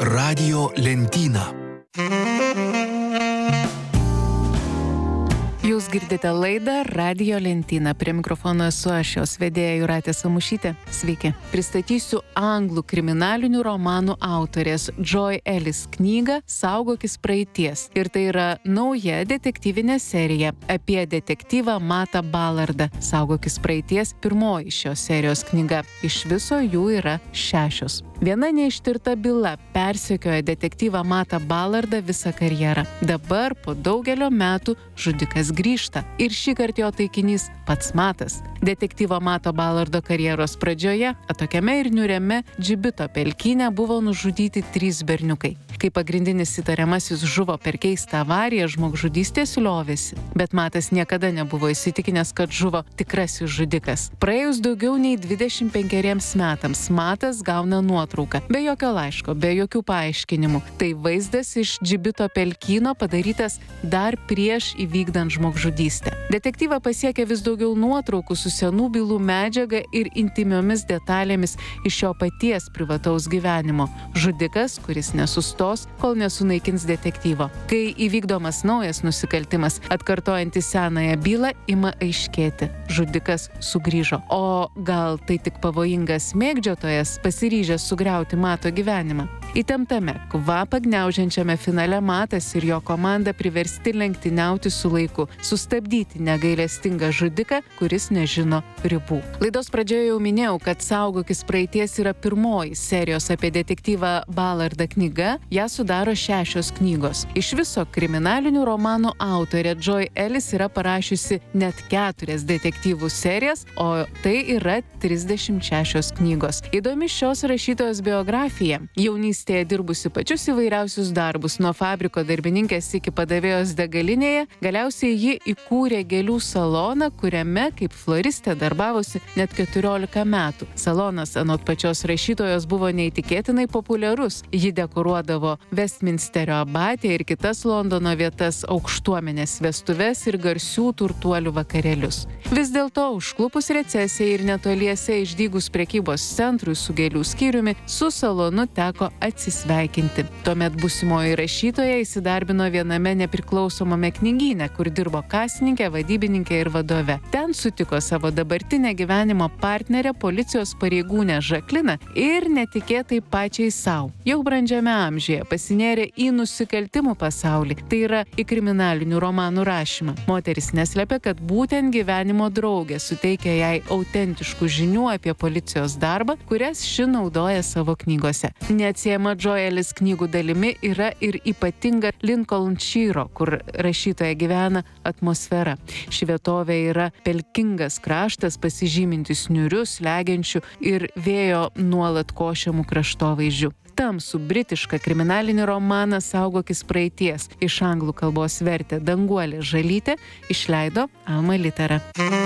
Radio lentyna. Jūs girdite laidą Radio lentyna. Prie mikrofono esu aš, jos vedėja Jūratė Samušytė. Sveiki. Pristatysiu anglų kriminalinių romanų autorės Joy Ellis knygą Saugokis praeities. Ir tai yra nauja detektyvinė serija apie detektyvą Mattą Ballardą. Saugokis praeities pirmoji šios serijos knyga. Iš viso jų yra 6. Viena neištirta byla persekioja detektyvą Mattą Ballardą visą karjerą. Dabar po daugelio metų žudikas grįžta ir šįkart jo taikinys pats Matas. Detektyvo Matto Ballardo karjeros pradžioje, atokiame ir niūriame Džibito pelkyne buvo nužudyti 3 berniukai. Kai pagrindinis įtariamasis žuvo per keistą avariją, žmogžudystės liovėsi. Bet Matas niekada nebuvo įsitikinęs, kad žuvo tikrasis žudikas. Praėjus daugiau nei 25 metams Matas gauna nuotrauką. Be jokio laiško, be jokių paaiškinimų. Tai vaizdas iš Džibito pelkyno padarytas dar prieš įvykdant žmogžudystę. Detektyvą pasiekia vis daugiau nuotraukų su senų bylų medžiaga ir intimiomis detalėmis iš jo paties privataus gyvenimo. Žudikas, kuris nesustos, kol nesunaikins detektyvo. Kai įvykdomas naujas nusikaltimas, atkartojantis senąją bylą, ima aiškėti. Žudikas sugrįžo. O gal tai tik pavojingas mėgdžiotojas, pasiryžęs sugriauti Mato gyvenimą? Įtemptame, kvapą gniaužiančiame finale Matas ir jo komanda priversti lenktyniauti su laiku, sustabdyti negailestingą žudiką, kuris nežino ribų. Laidos pradžioje jau minėjau, kad Saugokis praeities yra pirmoji serijos apie detektyvą Ballardą knyga, ją sudaro 6 knygos. Iš viso kriminalinių romanų autorė Joy Ellis yra parašiusi net 4 detektyvų serijas, o tai yra 36 knygos. Įdomi šios rašytojos biografija. Jaunystėje dirbusi pačius įvairiausius darbus, nuo fabriko darbininkės iki padavėjos degalinėje, galiausiai ji įkūrė gėlių saloną, kuriame kaip floristė darbavosi net 14 metų. Salonas anot pačios rašytojos buvo neįtikėtinai populiarus. Ji dekoruodavo Westminsterio abatiją ir kitas Londono vietas, aukštuomenės vestuves ir garsių turtuolių vakarėlius. Vis dėlto, užklupus recesijai ir netoliese išdygus prekybos centrui su gėlių skyriumi, su salonu teko atsisveikinti. Tuomet būsimoji rašytoja įsidarbino viename nepriklausomame knygyne, kur dirbo kasininkė, vadybininkė ir vadove. Ten sutiko savo dabartinę gyvenimo partnerę, policijos pareigūnę Žakliną ir netikėtai pačiai savo. Jau brandžiame amžiuje pasinėrė į nusikaltimų pasaulį, tai yra į kriminalinių romanų rašymą. Moteris neslepia, kad būtent gyvenimo draugė suteikia jai autentiškų žinių apie policijos darbą, kurias ši naudoja savo knygose. Neatsiejama Joy Ellis knygų dalimi yra ir ypatinga Lincolnshire, kur rašytoja gyvena, atmosfera. Ši vietovė yra pelkingas kraštas, pasižymintis niūriu, slegiančiu ir vėjo nuolat košiamų kraštovaizdžių. Tamsų britišką kriminalinį romaną Saugokis praeities iš anglų kalbos vertė Danguolė Žalytė, išleido Alma Litera.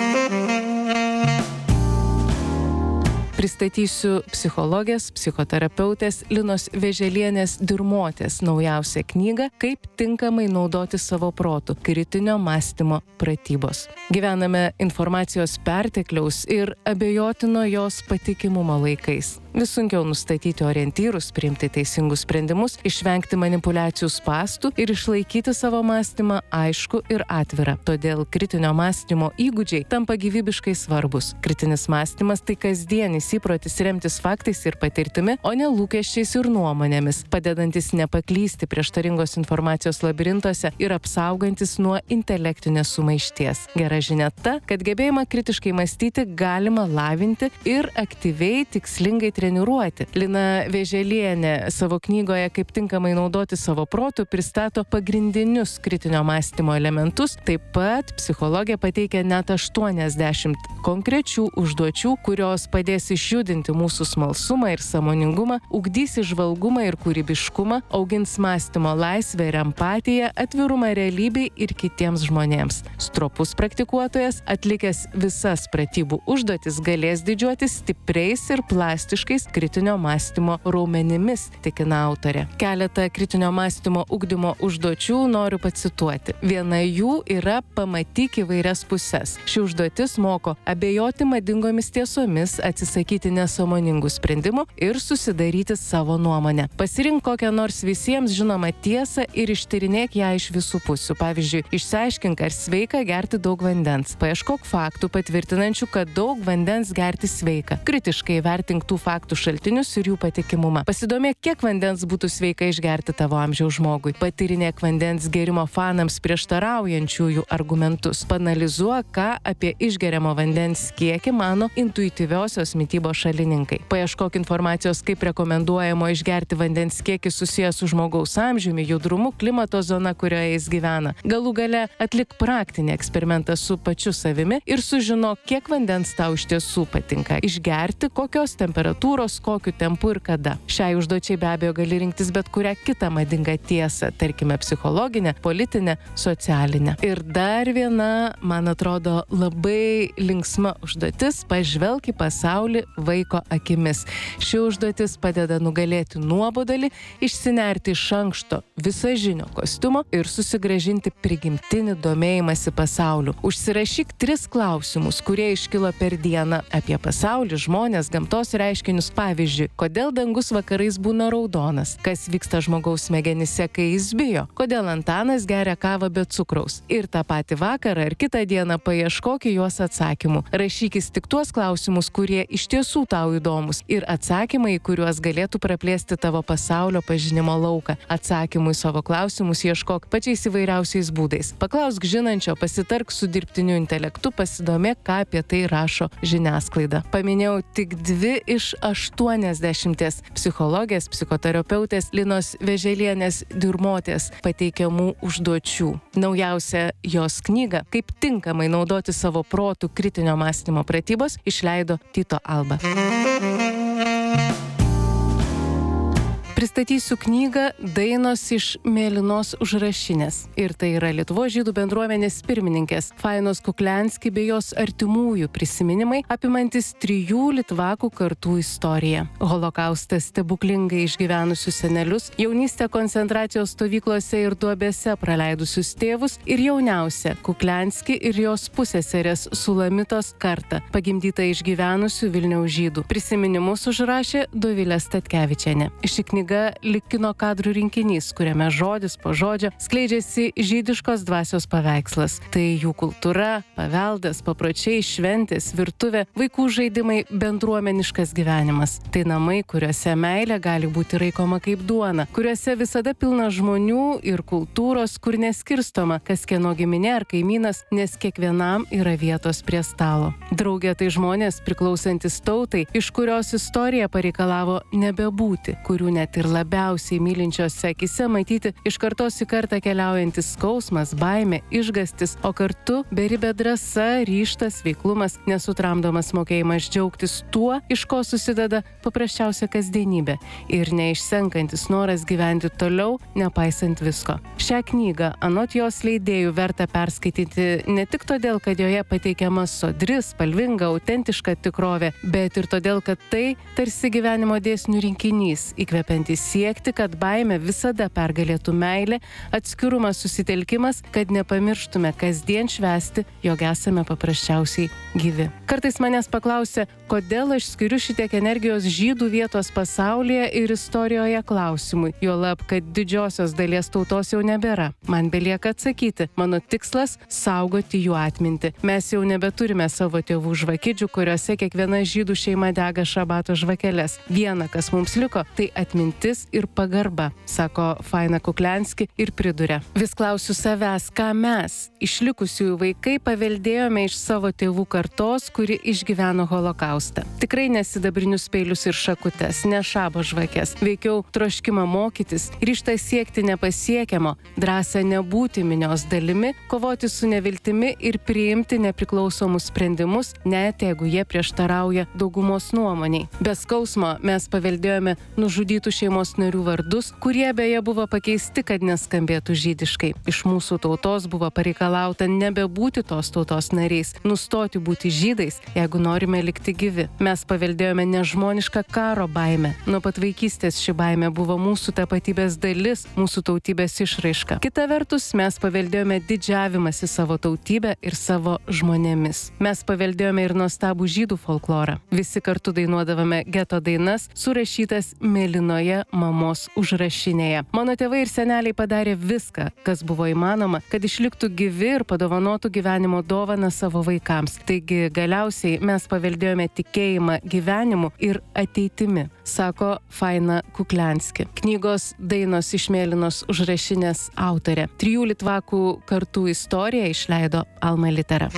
Pristatysiu psichologės, psichoterapeutės Linos Vėželienės Dirmotės naujausią knygą Kaip tinkamai naudoti savo protų – kritinio mąstymo pratybos. Gyvename informacijos pertekliaus ir abejotino jos patikimumo laikais. Vis sunkiau nustatyti orientyrus, priimti teisingus sprendimus, išvengti manipuliacijų spąstų ir išlaikyti savo mąstymą aišku ir atvirą. Todėl kritinio mąstymo įgūdžiai tampa gyvybiškai svarbus. Kritinis mąstymas tai kasdienis įprotis remtis faktais ir patirtimi, o ne lūkesčiais ir nuomonėmis, padedantis nepaklysti prieštaringos informacijos labirintuose ir apsaugantis nuo intelektinės sumaišties. Gera žinia ta, kad gebėjimą kritiškai mąstyti galima lavinti ir aktyviai, tikslingai treniruoti. Lina Vėželienė savo knygoje Kaip tinkamai naudoti savo protų pristato pagrindinius kritinio mąstymo elementus. Taip pat psichologė pateikia net 80 konkrečių užduočių, kurios padės išjudinti mūsų smalsumą ir sąmoningumą, ugdys įžvalgumą ir kūrybiškumą, augins mąstymo laisvę ir empatiją, atvirumą realybei ir kitiems žmonėms. Stropus praktikuotojas, atlikęs visas pratybų užduotis, galės didžiuotis stipriais ir plastiškais kritinio mąstymo raumenimis, tikina autorė. Keletą kritinio mąstymo ugdymo užduočių noriu pacituoti. Viena jų yra pamatyk įvairias puses. Ši užduotis moko abejoti madingomis tiesomis, atsisakyti atsisakyti nesąmoningų sprendimų ir susidaryti savo nuomonę. Pasirink kokią nors visiems žinomą tiesą ir ištyrinėk ją iš visų pusių. Pavyzdžiui, išsiaiškink, ar sveika gerti daug vandens. Paieškok faktų patvirtinančių, kad daug vandens gerti sveika. Kritiškai vertink tų faktų šaltinius ir jų patikimumą. Pasidomėk, kiek vandens būtų sveika išgerti tavo amžiaus žmogui. Patyrinėk vandens gėrimo fanams prieštaraujančiųjų argumentus. Panalizuok, ką apie išgeriamo vandens kiekį mano intuityviosios mitybos šalininkai. Paieškok informacijos, kaip rekomenduojamo išgerti vandens kiekis susijęs su žmogaus amžiumi, judrumu, klimato zona, kurioje jis gyvena. Galų gale atlik praktinį eksperimentą su pačiu savimi ir sužinok, kiek vandens tau iš tiesų patinka išgerti, kokios temperatūros, kokiu tempu ir kada. Šiai užduočiai be abejo gali rinktis bet kurią kitą madingą tiesą, tarkime psichologinę, politinę, socialinę. Ir dar viena, man atrodo, labai linksma užduotis – pažvelk į pasaulį vaiko akimis. Ši užduotis padeda nugalėti nuobodulį, išsinerti iš anksto visažinio kostiumo ir susigrąžinti prigimtinį domėjimąsi pasauliu. Užsirašyk 3 klausimus, kurie iškilo per dieną apie pasaulį, žmonės, gamtos reiškinius. Pavyzdžiui, kodėl dangus vakarais būna raudonas? Kas vyksta žmogaus smegenyse, kai jis bijo? Kodėl Antanas geria kavą be cukraus? Ir tą patį vakarą ar kitą dieną paieškok į juos atsakymų. Rašykis tik tuos klausimus, kurie iš tiesų tau įdomus ir atsakymai, į kuriuos galėtų praplėsti tavo pasaulio pažinimo lauką. Atsakymų į savo klausimus ieškok pačiais įvairiausiais būdais. Paklausk žinančio, pasitark su dirbtiniu intelektu, pasidomėk, ką apie tai rašo žiniasklaida. Paminėjau tik 2 iš 80 psichologės, psichoterapeutės Linos Vėželienės Dirmotės pateikiamų užduočių. Naujausia jos knyga "Kaip tinkamai naudoti savo protų kritinio mąstymo pratybos" išleido Tyto Alba. Pristatysiu knygą Dainos iš mėlynos užrašinės. Ir tai yra Lietuvos žydų bendruomenės pirmininkės Fainos Kuklianski bei jos artimųjų prisiminimai, apimantis 3 litvakų kartų istoriją. Holokaustą stebuklingai išgyvenusius senelius, jaunystę koncentracijos stovyklose ir duobėse praleidusius tėvus ir jauniausią Kuklianski ir jos pusseserės Sulamitos kartą, pagimdytą išgyvenusių Vilniaus žydų. Prisiminimus užrašė Dovilė Statkevičienė. Ši knyga lyg kino kadrų rinkinys, kuriame žodis po žodžio skleidžiasi žydiškos dvasios paveikslas. Tai jų kultūra, paveldas, papročiai, šventės, virtuvė, vaikų žaidimai, bendruomeniškas gyvenimas. Tai namai, kuriuose meilė gali būti raikoma kaip duona, kuriuose visada pilna žmonių ir kultūros, kur neskirstoma, kas kieno giminė ar kaimynas, nes kiekvienam yra vietos prie stalo. Draugė tai žmonės priklausantis tautai, iš kurios istorija pareikalavo nebebūti, kurių net ir labiausiai mylinčiose akise matyti iš kartos į kartą keliaujantis skausmas, baimė, išgastis, o kartu beribė drąsa, ryžtas, veiklumas, nesutramdomas mokėjimas džiaugtis tuo, iš ko susideda paprasčiausia kasdienybė ir neišsenkantis noras gyventi toliau, nepaisant visko. Šią knygą, anot jos leidėjų, verta perskaityti ne tik todėl, kad joje pateikiama sodri, spalvinga, autentiška tikrovė, bet ir todėl, kad tai tarsi gyvenimo dėsnių rinkinys, įkvepiantis siekti, kad baimė visada pergalėtų meilė, atskirumas, susitelkimas, kad nepamirštume kasdien švęsti, jog esame paprasčiausiai gyvi. Kartais manęs paklausia, kodėl aš skiriu šitiek energijos žydų vietos pasaulyje ir istorijoje klausimui, juolab, kad didžiosios dalies tautos jau nebėra. Man belieka atsakyti, mano tikslas – saugoti jų atmintį. Mes jau nebeturime savo tėvų žvakidžių, kuriuose kiekviena žydų šeima dega šabato žvakeles. Viena, kas mums liko, tai atmintis ir pagarba, sako Faina Kuklianski ir priduria. Vis klausiu savęs, ką mes, išlikusiųjų vaikai, paveldėjome iš savo tėvų kartos, kuri išgyveno holokaustą. Tikrai nesidabrinius peilius ir šakutes, ne šabo žvakes, veikiau troškimą mokytis, ryžtą siekti nepasiekiamo, drąsą nebūti minios dalimi, kovoti su neviltimi ir priimti nepriklausomus sprendimus, net jeigu jie prieštarauja daugumos nuomoniai. Be skausmo mes paveldėjome nužudytų šeimos narių vardus, kurie beje buvo pakeisti, kad neskambėtų žydiškai. Iš mūsų tautos buvo pareikalauta nebebūti tos tautos nariais, nustoti būti žydais, jeigu norime likti gyvi. Mes paveldėjome nežmonišką karo baimę. Nuo pat vaikystės ši baimė buvo mūsų tapatybės dalis, mūsų tautybės išraiška. Kita vertus, mes paveldėjome didžiavimąsi savo tautybę ir savo žmonėmis. Mes paveldėjome ir nuostabų žydų folklorą. Visi kartu dainuodavome geto dainas, surašytas mėlynoje mamos užrašinėje. Mano tėvai ir seneliai padarė viską, kas buvo įmanoma, kad išliktų gyvi ir padovanotų gyvenimo dovaną savo vaikams. Taigi galiausiai mes paveldėjome tikėjimą gyvenimu ir ateitimi, sako Faina Kuklianski. Knygos Dainos iš mėlynos užrašinės autorė. 3 litvakų kartų istoriją išleido Alma Litera.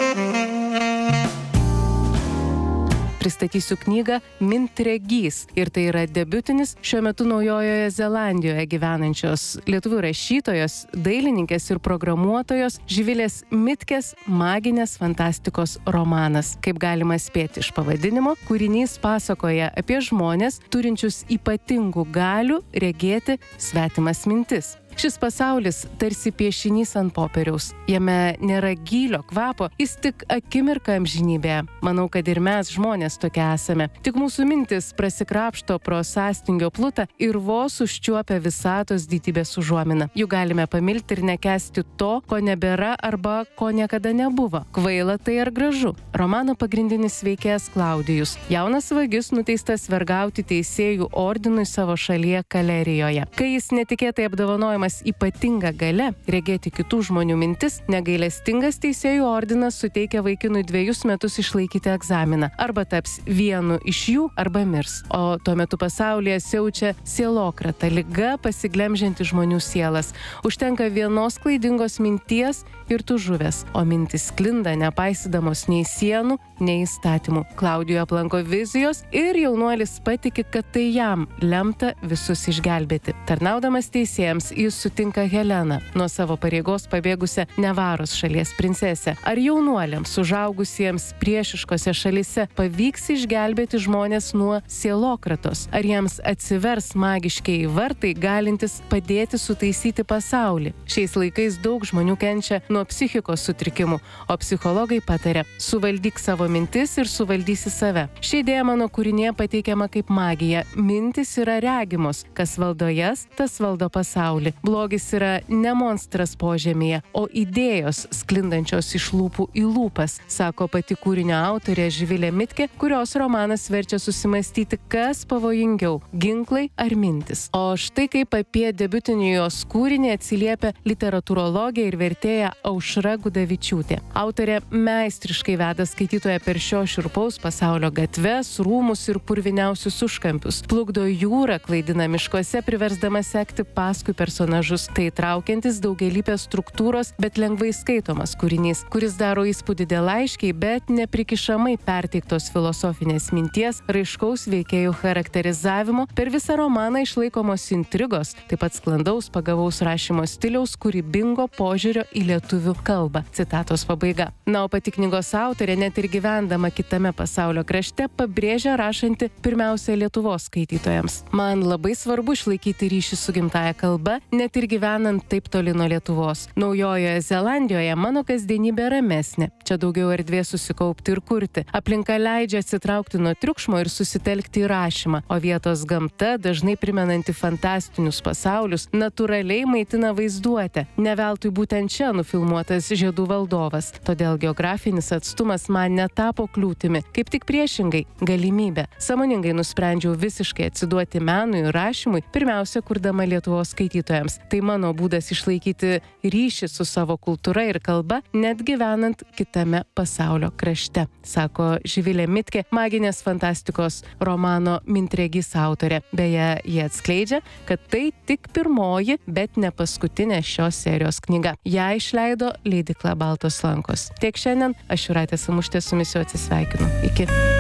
Pristatysiu knygą Mintregys ir tai yra debiutinis šiuo metu Naujojoje Zelandijoje gyvenančios lietuvių rašytojos, dailininkės ir programuotojos Živilės Mitkės maginės fantastikos romanas. Kaip galima spėti iš pavadinimo, kūrinys pasakoja apie žmones, turinčius ypatingų galių regėti svetimas mintis. Šis pasaulis tarsi piešinys ant popieriaus. Jame nėra gylio kvapo, jis tik akimirka amžinybėje. Manau, kad ir mes žmonės tokie esame. Tik mūsų mintis prasikrapšto pro sąstingio plutą ir vos užčiuopia visatos didybės užuominą. Jų galime pamilti ir nekęsti to, ko nebėra arba ko niekada nebuvo. Kvaila tai ar gražu? Romano pagrindinis veikėjas Klaudijus. Jaunas vagis nuteistas vergauti teisėjų ordinui savo šalyje Kalerijoje. Kai jis netikėtai apdovanojamas ypatinga galia regėti kitų žmonių mintis, negailestingas teisėjų ordinas suteikia vaikinui 2 metus išlaikyti egzaminą. Arba taps vienu iš jų, arba mirs. O tuo metu pasaulyje siaučia sielokrata, liga pasiglemžianti žmonių sielas. Užtenka vienos klaidingos minties ir tu žuvęs, o mintis sklinda nepaisydamos nei sienų, nei įstatymų. Klaudijų aplanko vizijos ir jaunuolis patiki, kad tai jam lemta visus išgelbėti. Tarnaudamas teisėjams, jis sutinka Heleną, nuo savo pareigos pabėgusią Nevaros šalies princesę. Ar jaunuoliams užaugusiems priešiškose šalyse pavyks išgelbėti žmonės nuo sielokratos? Ar jiems atsivers magiškiai vartai, galintis padėti sutaisyti pasaulį? Šiais laikais daug žmonių kenčia nuo psichikos sutrikimų, o psichologai pataria: suvaldyk savo mintis ir suvaldysi save. Ši idėja mano kūrinėje pateikiama kaip magija. Mintis yra regimos, kas valdo jas, tas valdo pasaulį. Blogis yra ne monstras požemėje, o idėjos sklindančios iš lūpų į lūpas, sako pati kūrinio autorė Živilė Mitkė, kurios romanas verčia susimastyti, kas pavojingiau - ginklai ar mintis. O štai kaip apie debiutinį jos kūrinį atsiliepia literatūrologė ir vertėja Aušra Gudavičiūtė. Autorė meistriškai veda skaitytoją per šio šiurpaus pasaulio gatves, rūmus ir purviniausius užkampius. Plukdo jūrą, klaidina miškuose, priversdama sekti paskui personažus. Tai traukiantis daugialypės struktūros, bet lengvai skaitomas kūrinys, kuris daro įspūdį dėl aiškiai, bet neprikišamai perteiktos filosofinės minties, raiškaus veikėjų charakterizavimo, per visą romaną išlaikomos intrigos, taip pat sklandaus pagavaus rašymo stiliaus, kūrybingo požiūrio į lietuvių kalbą. Citatos pabaiga. Na, o pati knygos autorė, net ir gyvendama kitame pasaulio krašte, pabrėžia rašanti pirmiausia Lietuvos skaitytojams. Man labai svarbu išlaikyti ryšį su gimtaja kalba, net ir gyvenant taip toli nuo Lietuvos. Naujojoje Zelandijoje mano kasdienybė ramesnė. Čia daugiau erdvės susikaupti ir kurti. Aplinka leidžia atsitraukti nuo triukšmo ir susitelkti į rašymą, o vietos gamta, dažnai primenanti fantastinius pasaulius, natūraliai maitina vaizduotę. Ne veltui būtent čia nufilmuotas Žiedų valdovas. Todėl geografinis atstumas man netapo kliūtimi, kaip tik priešingai - galimybė. Sąmoningai nusprendžiau visiškai atsiduoti menui ir rašymui, pirmiausia, kurdama Lietuvos skaitytojams. Tai mano būdas išlaikyti ryšį su savo kultūra ir kalba, net gyvenant kitame pasaulio krašte, sako Živilė Mitkė, maginės fantastikos romano Mintregys autorė. Beje, jie atskleidžia, kad tai tik pirmoji, bet ne paskutinė šios serijos knyga. Ją išleido leidykla Baltos lankos. Tiek šiandien, aš Jūratė Samušytė su jumis jau atsisveikinu. Iki.